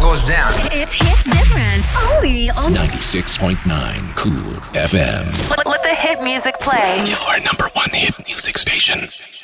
goes down. It's hits different. Only on 96.9 Cool FM. Let the hit music play. Your number one hit music station.